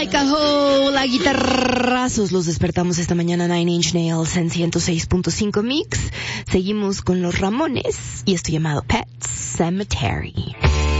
Icaho, la guitarrazos. Los despertamos esta mañana. Nine Inch Nails en 106.5 Mix. Seguimos con los Ramones y esto llamado Pet Cemetery.